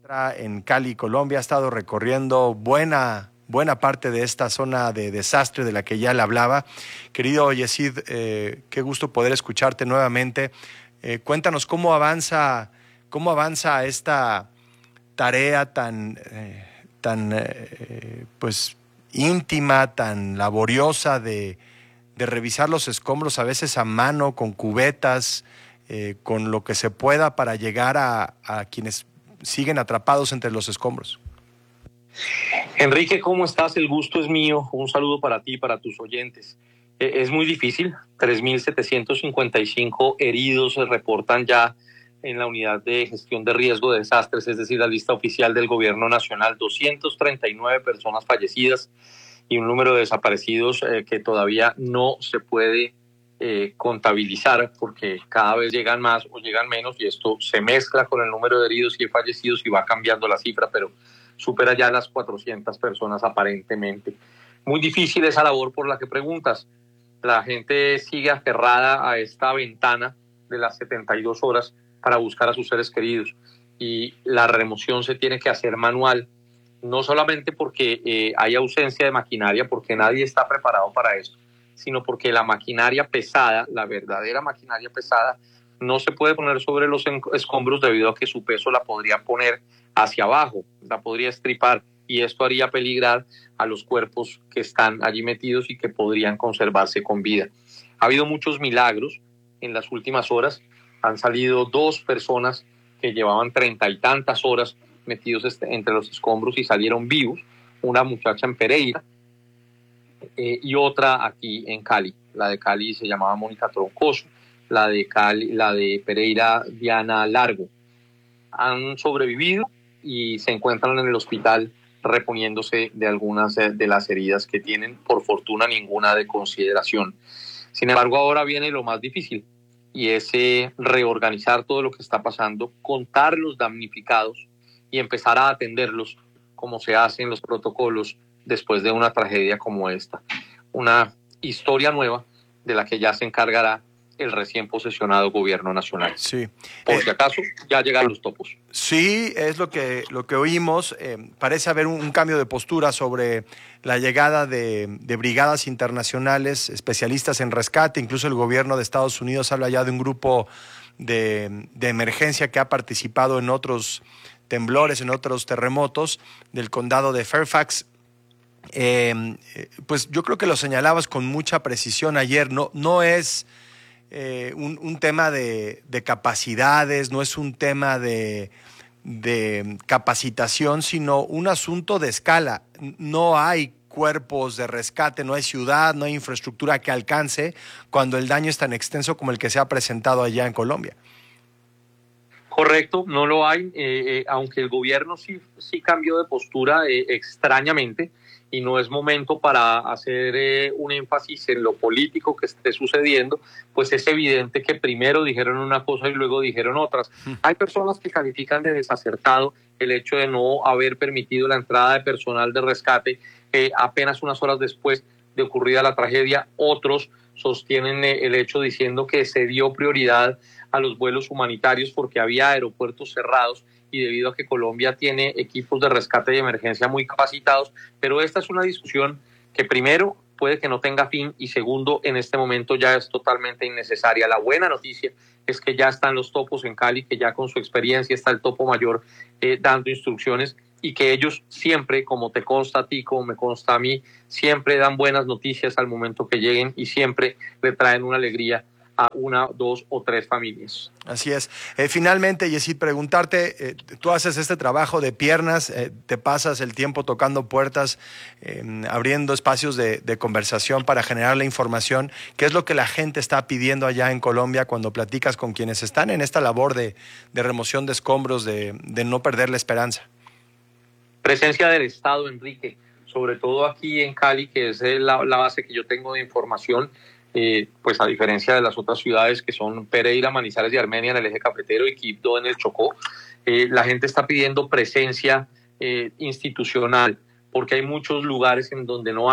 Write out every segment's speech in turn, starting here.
En Cali, Colombia, ha estado recorriendo buena parte de esta zona de desastre de la que ya le hablaba. Querido Yesid, qué gusto poder escucharte nuevamente. Cuéntanos cómo avanza esta tarea pues íntima, tan laboriosa de revisar los escombros, a veces a mano, con cubetas, con lo que se pueda para llegar a quienes siguen atrapados entre los escombros. Enrique, ¿cómo estás? El gusto es mío. Un saludo para ti y para tus oyentes. Es muy difícil. 3.755 heridos se reportan ya en la unidad de gestión de riesgo de desastres, es decir, la lista oficial del gobierno nacional. 239 personas fallecidas y un número de desaparecidos que todavía no se puede contabilizar, porque cada vez llegan más o llegan menos, y esto se mezcla con el número de heridos y de fallecidos y va cambiando la cifra, pero supera ya las 400 personas aparentemente. Muy difícil esa labor por la que preguntas. La gente sigue aferrada a esta ventana de las 72 horas para buscar a sus seres queridos, y la remoción se tiene que hacer manual, no solamente porque hay ausencia de maquinaria, porque nadie está preparado para esto, sino porque la maquinaria pesada, la verdadera maquinaria pesada, no se puede poner sobre los escombros debido a que su peso la podría poner hacia abajo, la podría estripar, y esto haría peligrar a los cuerpos que están allí metidos y que podrían conservarse con vida. Ha habido muchos milagros en las últimas horas. Han salido 2 personas que llevaban 30 y tantas horas metidos entre los escombros y salieron vivos, una muchacha en Pereira y otra aquí en Cali. La de Cali se llamaba Mónica Troncoso, la de Pereira, Diana Largo. Han sobrevivido y se encuentran en el hospital reponiéndose de algunas de las heridas que tienen, por fortuna ninguna de consideración. Sin embargo, ahora viene lo más difícil, y es reorganizar todo lo que está pasando, contar los damnificados y empezar a atenderlos como se hacen los protocolos después de una tragedia como esta. Una historia nueva de la que ya se encargará el recién posesionado gobierno nacional. Sí. Por si acaso, ya llegaron los topos. Sí, es lo que oímos. Parece haber un cambio de postura sobre la llegada de brigadas internacionales, especialistas en rescate. Incluso el gobierno de Estados Unidos habla ya de un grupo de emergencia que ha participado en otros temblores, en otros terremotos del condado de Fairfax. Pues yo creo que lo señalabas con mucha precisión ayer. No es un tema de capacidades, no es un tema de capacitación, sino un asunto de escala. No hay cuerpos de rescate, no hay ciudad, no hay infraestructura que alcance cuando el daño es tan extenso como el que se ha presentado allá en Colombia. Correcto, no lo hay, aunque el gobierno sí cambió de postura extrañamente, y no es momento para hacer un énfasis en lo político que esté sucediendo, pues es evidente que primero dijeron una cosa y luego dijeron otras. Hay personas que califican de desacertado el hecho de no haber permitido la entrada de personal de rescate apenas unas horas después de ocurrida la tragedia. Otros sostienen el hecho diciendo que se dio prioridad a los vuelos humanitarios porque había aeropuertos cerrados y debido a que Colombia tiene equipos de rescate y emergencia muy capacitados. Pero esta es una discusión que primero puede que no tenga fin y segundo, en este momento ya es totalmente innecesaria. La buena noticia es que ya están los topos en Cali, que ya con su experiencia está el topo mayor dando instrucciones, y que ellos siempre, como te consta a ti, como me consta a mí, siempre dan buenas noticias al momento que lleguen y siempre le traen una alegría a 1, 2 o 3 familias. Así es. Finalmente, Yesid, preguntarte, tú haces este trabajo de piernas, te pasas el tiempo tocando puertas, abriendo espacios de conversación para generar la información. ¿Qué es lo que la gente está pidiendo allá en Colombia cuando platicas con quienes están en esta labor de remoción de escombros, de no perder la esperanza? Presencia del Estado, Enrique, sobre todo aquí en Cali, que es la base que yo tengo de información. Pues a diferencia de las otras ciudades que son Pereira, Manizales y Armenia en el eje cafetero y Quibdó en el Chocó, la gente está pidiendo presencia institucional, porque hay muchos lugares en donde no hay.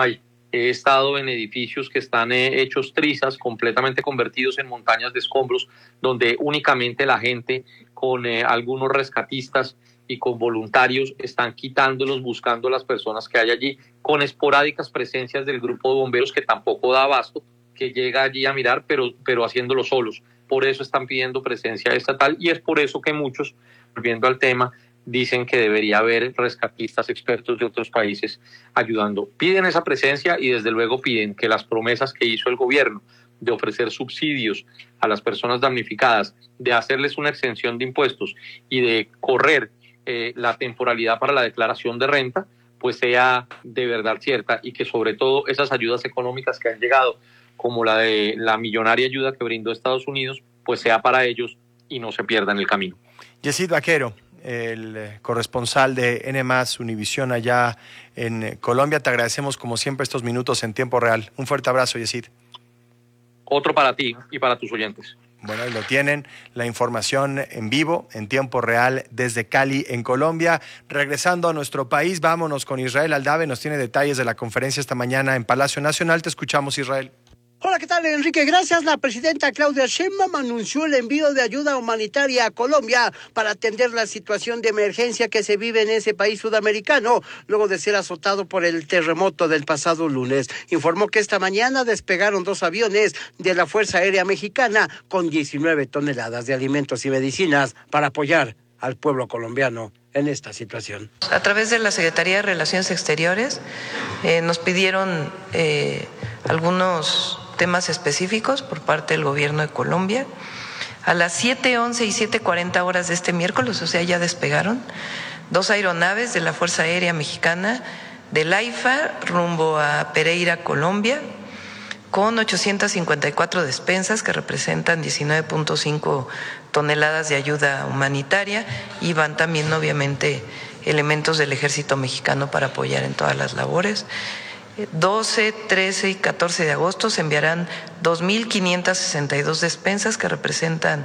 He estado en edificios que están hechos trizas, completamente convertidos en montañas de escombros, donde únicamente la gente con algunos rescatistas y con voluntarios están quitándolos, buscando a las personas que hay allí, con esporádicas presencias del grupo de bomberos que tampoco da abasto, que llega allí a mirar, pero haciéndolo solos. Por eso están pidiendo presencia estatal y es por eso que muchos, volviendo al tema, dicen que debería haber rescatistas expertos de otros países ayudando. Piden esa presencia y desde luego piden que las promesas que hizo el gobierno de ofrecer subsidios a las personas damnificadas, de hacerles una exención de impuestos y de correr la temporalidad para la declaración de renta, pues sea de verdad cierta y que sobre todo esas ayudas económicas que han llegado, como la de la millonaria ayuda que brindó Estados Unidos, pues sea para ellos y no se pierda en el camino. Yesid Vaquero, el corresponsal de N+ Univisión allá en Colombia, te agradecemos como siempre estos minutos en tiempo real. Un fuerte abrazo, Yesid. Otro para ti y para tus oyentes. Bueno, ahí lo tienen, la información en vivo, en tiempo real, desde Cali, en Colombia. Regresando a nuestro país, vámonos con Israel Aldave, nos tiene detalles de la conferencia esta mañana en Palacio Nacional. Te escuchamos, Israel. Hola, ¿qué tal, Enrique? Gracias. La presidenta Claudia Sheinbaum anunció el envío de ayuda humanitaria a Colombia para atender la situación de emergencia que se vive en ese país sudamericano, luego de ser azotado por el terremoto del pasado lunes. Informó que esta mañana despegaron 2 aviones de la Fuerza Aérea Mexicana con 19 toneladas de alimentos y medicinas para apoyar al pueblo colombiano en esta situación. A través de la Secretaría de Relaciones Exteriores nos pidieron algunos temas específicos por parte del gobierno de Colombia. A las 7:11 y 7:40 horas de este miércoles, o sea, ya despegaron 2 aeronaves de la Fuerza Aérea Mexicana del AIFA rumbo a Pereira, Colombia, con 854 despensas que representan 19.5 toneladas de ayuda humanitaria, y van también obviamente elementos del Ejército Mexicano para apoyar en todas las labores. 12, 13 y 14 de agosto se enviarán 2.562 despensas que representan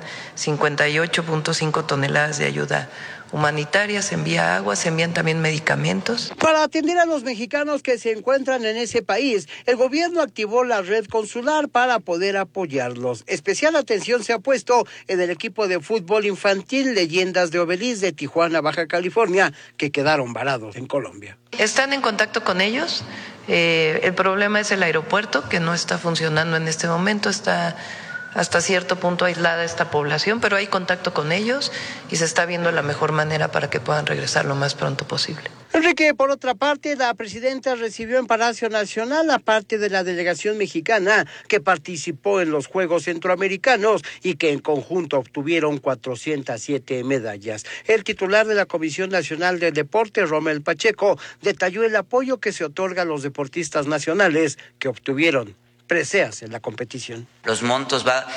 58.5 toneladas de ayuda humanitaria. Se envía agua, se envían también medicamentos. Para atender a los mexicanos que se encuentran en ese país, el gobierno activó la red consular para poder apoyarlos. Especial atención se ha puesto en el equipo de fútbol infantil Leyendas de Obelisc de Tijuana, Baja California, que quedaron varados en Colombia. Están en contacto con ellos. El problema es el aeropuerto, que no está funcionando en este momento, está hasta cierto punto aislada esta población, pero hay contacto con ellos y se está viendo la mejor manera para que puedan regresar lo más pronto posible. Enrique, por otra parte, la presidenta recibió en Palacio Nacional a parte de la delegación mexicana que participó en los Juegos Centroamericanos y que en conjunto obtuvieron 407 medallas. El titular de la Comisión Nacional de Deporte, Romel Pacheco, detalló el apoyo que se otorga a los deportistas nacionales que obtuvieron preseas en la competición. Los montos va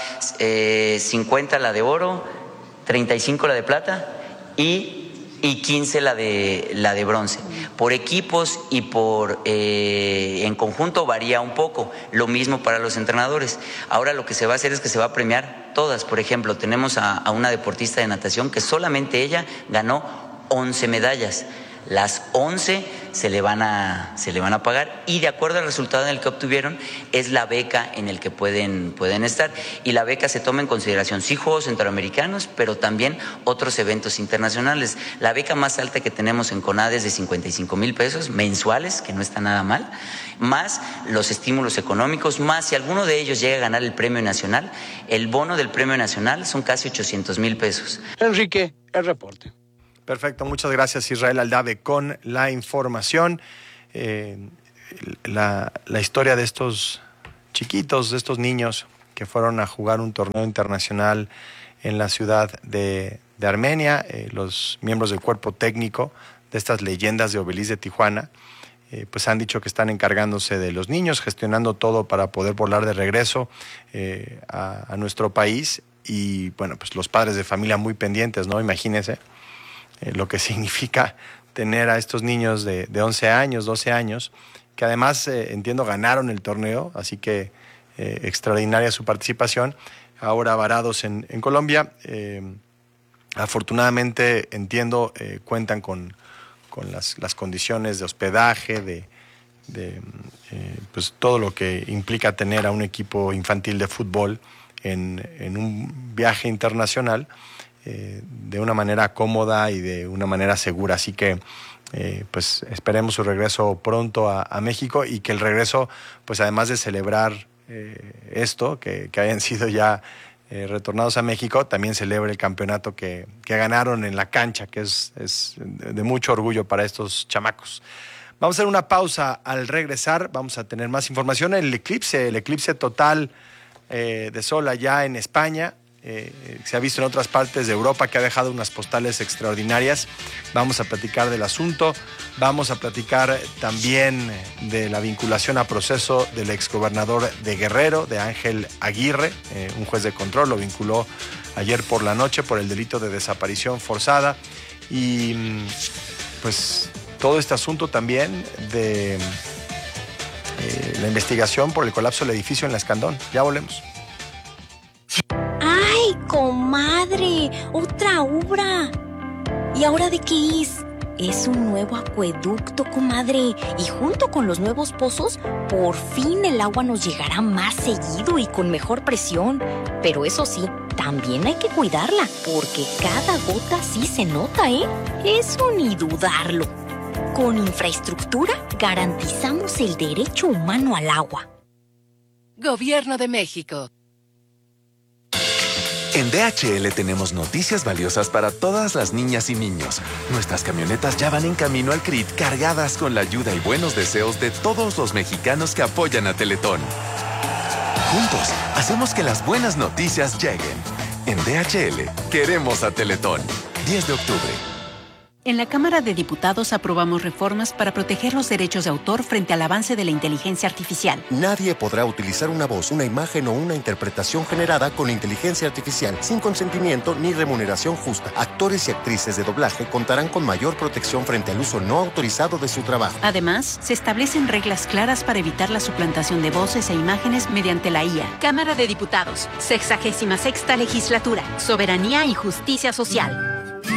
50 la de oro, 35 la de plata y 15 la de bronce. Por equipos y por en conjunto varía un poco. Lo mismo para los entrenadores. Ahora lo que se va a hacer es que se va a premiar todas. Por ejemplo, tenemos a una deportista de natación que solamente ella ganó 11 medallas. Las 11 se le van a pagar y de acuerdo al resultado en el que obtuvieron es la beca en el que pueden estar, y la beca se toma en consideración sí Juegos Centroamericanos, pero también otros eventos internacionales. La beca más alta que tenemos en CONADE es de 55,000 pesos mensuales, que no está nada mal, más los estímulos económicos, más si alguno de ellos llega a ganar el premio nacional, el bono del premio nacional son casi 800,000 pesos. Enrique, el reporte. Perfecto, muchas gracias, Israel Aldave, con la información. La historia de estos chiquitos, de estos niños que fueron a jugar un torneo internacional en la ciudad de Armenia, los miembros del cuerpo técnico de estas Leyendas de Obelisc de Tijuana, pues han dicho que están encargándose de los niños, gestionando todo para poder volar de regreso a nuestro país. Y bueno, pues los padres de familia muy pendientes, ¿no? Imagínense lo que significa tener a estos niños de 11 años, 12 años, que además, entiendo, ganaron el torneo, así que extraordinaria su participación, ahora varados en Colombia. Afortunadamente, entiendo, cuentan con las condiciones de hospedaje, pues todo lo que implica tener a un equipo infantil de fútbol en un viaje internacional de una manera cómoda y de una manera segura. Así que pues esperemos su regreso pronto a México, y que el regreso, pues además de celebrar esto, que hayan sido ya retornados a México, también celebre el campeonato que ganaron en la cancha, que es de mucho orgullo para estos chamacos. Vamos a hacer una pausa. Al regresar vamos a tener más información. El eclipse total de sol allá en España, se ha visto en otras partes de Europa, que ha dejado unas postales extraordinarias. Vamos a platicar del asunto. Vamos a platicar también de la vinculación a proceso del exgobernador de Guerrero, de Ángel Aguirre. Un juez de control lo vinculó ayer por la noche por el delito de desaparición forzada. Y pues todo este asunto también de la investigación por el colapso del edificio en La Escandón. Ya volvemos. ¡Ay, comadre! ¡Otra obra! ¿Y ahora de qué es? Es un nuevo acueducto, comadre. Y junto con los nuevos pozos, por fin el agua nos llegará más seguido y con mejor presión. Pero eso sí, también hay que cuidarla, porque cada gota sí se nota, ¿eh? Eso ni dudarlo. Con infraestructura garantizamos el derecho humano al agua. Gobierno de México. En DHL tenemos noticias valiosas para todas las niñas y niños. Nuestras camionetas ya van en camino al CRIT, cargadas con la ayuda y buenos deseos de todos los mexicanos que apoyan a Teletón. Juntos, hacemos que las buenas noticias lleguen. En DHL, queremos a Teletón. 10 de octubre. En la Cámara de Diputados aprobamos reformas para proteger los derechos de autor frente al avance de la inteligencia artificial. Nadie podrá utilizar una voz, una imagen o una interpretación generada con inteligencia artificial sin consentimiento ni remuneración justa. Actores y actrices de doblaje contarán con mayor protección frente al uso no autorizado de su trabajo. Además, se establecen reglas claras para evitar la suplantación de voces e imágenes mediante la IA. Cámara de Diputados, 66ª Legislatura, Soberanía y Justicia Social.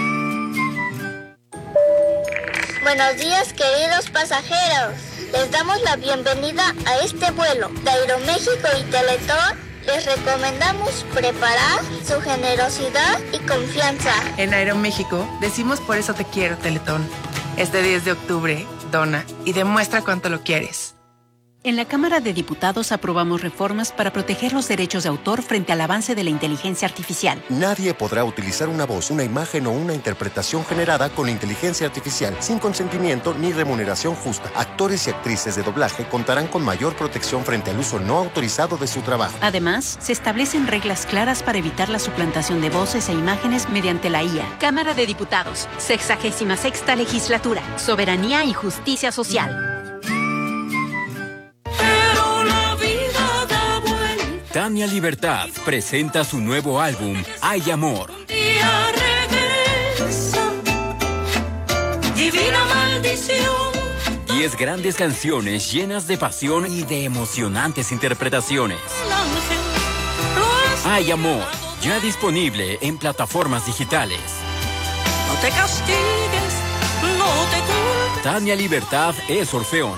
Buenos días, queridos pasajeros. Les damos la bienvenida a este vuelo. De Aeroméxico y Teletón les recomendamos preparar su generosidad y confianza. En Aeroméxico decimos por eso te quiero, Teletón. Este 10 de octubre, dona y demuestra cuánto lo quieres. En la Cámara de Diputados aprobamos reformas para proteger los derechos de autor frente al avance de la inteligencia artificial. Nadie podrá utilizar una voz, una imagen o una interpretación generada con inteligencia artificial sin consentimiento ni remuneración justa. Actores y actrices de doblaje contarán con mayor protección frente al uso no autorizado de su trabajo. Además, se establecen reglas claras para evitar la suplantación de voces e imágenes mediante la IA. Cámara de Diputados, 66ª Legislatura, Soberanía y Justicia Social. Tania Libertad presenta su nuevo álbum, Hay Amor. Divina maldición. 10 grandes canciones llenas de pasión y de emocionantes interpretaciones. Hay Amor, ya disponible en plataformas digitales. No te castigues, no te culpes. Tania Libertad es Orfeón.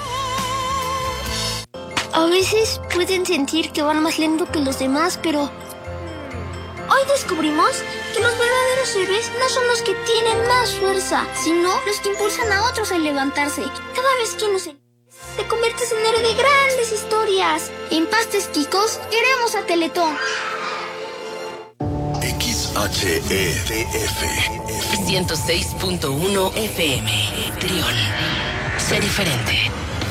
A veces pueden sentir que van más lento que los demás, pero hoy descubrimos que los verdaderos héroes no son los que tienen más fuerza, sino los que impulsan a otros a levantarse. Cada vez que te conviertes en héroe de grandes historias. En Pastes Quicos queremos a Teletón. XHEDF 106.1 FM. Trión. Sé diferente.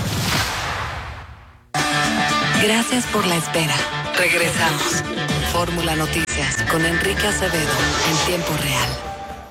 Gracias por la espera. Regresamos. Fórmula Noticias con Enrique Acevedo en tiempo real.